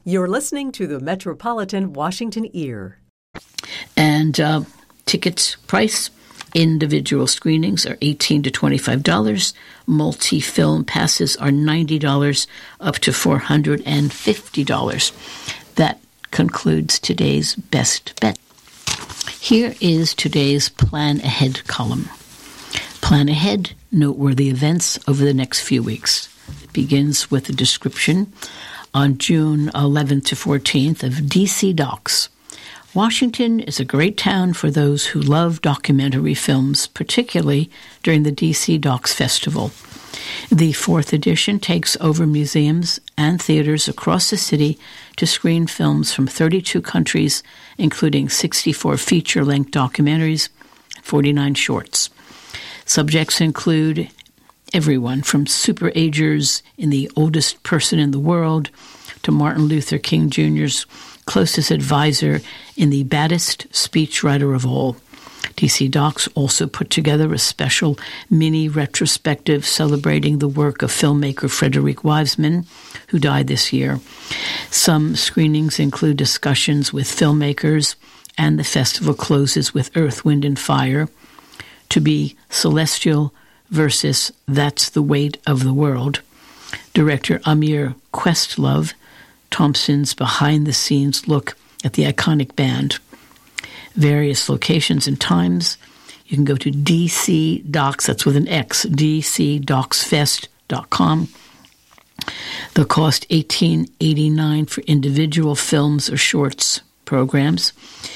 You're listening to the Metropolitan Washington Ear. And tickets price, individual screenings are $18 to $25. Multi-film passes are $90 up to $450. That concludes today's Best Bet. Here is today's Plan Ahead column. Plan ahead, noteworthy events over the next few weeks. It begins with a description on June 11th to 14th of D.C. Docs. Washington is a great town for those who love documentary films, particularly during the D.C. Docs Festival. The fourth edition takes over museums and theaters across the city to screen films from 32 countries, including 64 feature-length documentaries, 49 shorts. Subjects include everyone from superagers in The Oldest Person in the World to Martin Luther King Jr.'s closest advisor in The Baddest Speechwriter of All. DC Docs also put together a special mini retrospective celebrating the work of filmmaker Frederick Wiseman, who died this year. Some screenings include discussions with filmmakers, and the festival closes with Earth, Wind, and Fire, To Be Celestial versus That's the Weight of the World. Director Amir Questlove Thompson's behind-the-scenes look at the iconic band. Various locations and times. You can go to DC Docs, that's with an X, dcdocsfest.com. The cost $18.89 for individual films or shorts programs.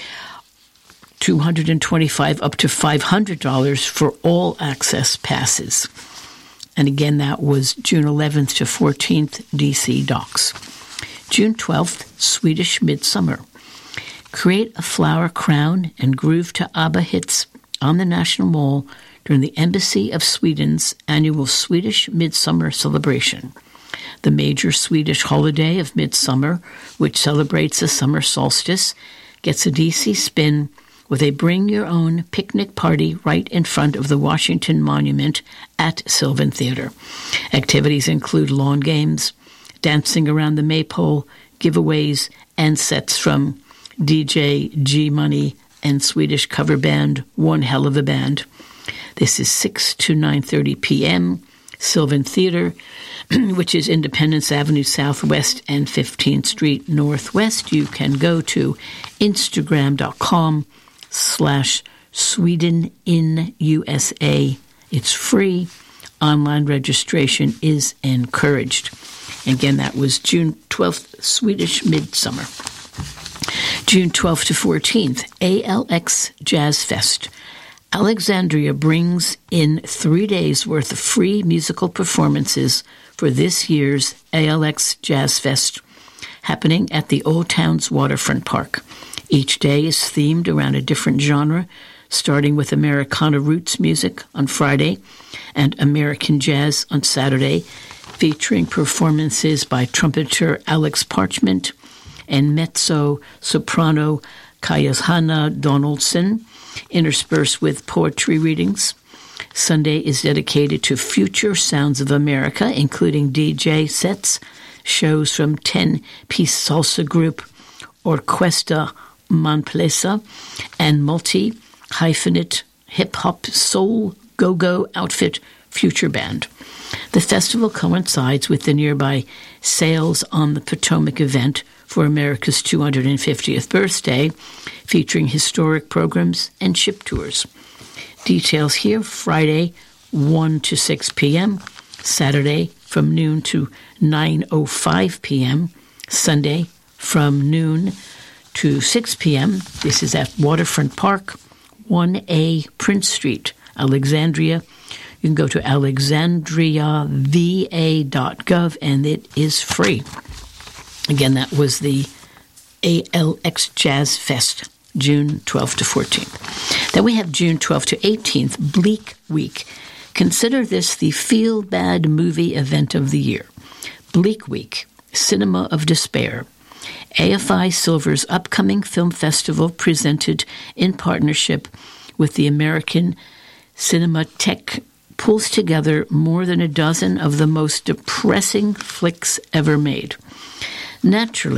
$225 up to $500 for all access passes. And again, that was June 11th to 14th, DC Docs. June 12th, Swedish Midsummer. Create a flower crown and groove to ABBA hits on the National Mall during the Embassy of Sweden's annual Swedish Midsummer celebration. The major Swedish holiday of Midsummer, which celebrates the summer solstice, gets a DC spin with a bring-your-own picnic party right in front of the Washington Monument at Sylvan Theater. Activities include lawn games, dancing around the maypole, giveaways, and sets from DJ G-Money and Swedish cover band One Hell of a Band. This is 6 to 9:30 p.m., Sylvan Theater, which is Independence Avenue Southwest and 15th Street Northwest. You can go to Instagram.com/SwedenInUSA. It's free. Online registration is encouraged. Again, that was June 12th, Swedish Midsummer. June 12th to 14th, ALX Jazz Fest. Alexandria brings in 3 days' worth of free musical performances for this year's ALX Jazz Fest, happening at the Old Town's Waterfront Park. Each day is themed around a different genre, starting with Americana roots music on Friday and American jazz on Saturday, featuring performances by trumpeter Alex Parchment and mezzo-soprano Kayahana Donaldson, interspersed with poetry readings. Sunday is dedicated to future sounds of America, including DJ sets, shows from 10-piece salsa group Orquesta Manplesa, and multi-hyphenate hip-hop soul go-go outfit Future Band. The festival coincides with the nearby Sails on the Potomac event for America's 250th birthday, featuring historic programs and ship tours. Details here: Friday, 1 to 6 p.m., Saturday from noon to 9:05 p.m., Sunday from noon to 6 p.m. This is at Waterfront Park, 1A Prince Street, Alexandria. You can go to alexandriava.gov, and it is free. Again, that was the ALX Jazz Fest, June 12th to 14th. Then we have June 12th to 18th, Bleak Week. Consider this the feel-bad movie event of the year. Bleak Week, Cinema of Despair. AFI Silver's upcoming film festival, presented in partnership with the American Cinematheque, pulls together more than a dozen of the most depressing flicks ever made. Naturally,